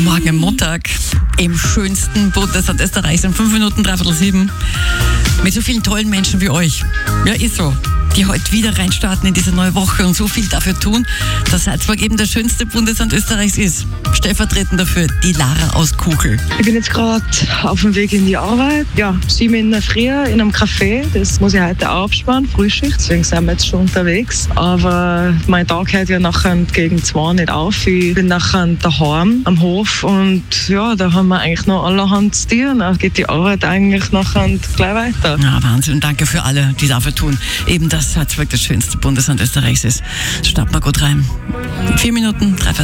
Guten Morgen am Montag im schönsten Bundesland Österreichs um 5 Minuten, 6:15. Mit so vielen tollen Menschen wie euch. Ja, ist so. Die heute wieder reinstarten in diese neue Woche und so viel dafür tun, dass Salzburg eben das schönste Bundesland Österreichs ist. Stellvertretend dafür die Lara aus Kuchel. Ich bin jetzt gerade auf dem Weg in die Arbeit. Ja, 7 in der Früh in einem Café. Das muss ich heute aufsparen, Frühschicht. Deswegen sind wir jetzt schon unterwegs. Aber mein Tag hört ja nachher gegen 2 nicht auf. Ich bin nachher daheim am Hof und ja, da haben wir eigentlich noch allerhand zu tun. Da geht die Arbeit eigentlich nachher gleich weiter. Ja, Wahnsinn. Danke für alle, die dafür tun. Eben, dass Salzburg das schönste Bundesland Österreichs ist. Starten wir gut rein. 4 Minuten, 3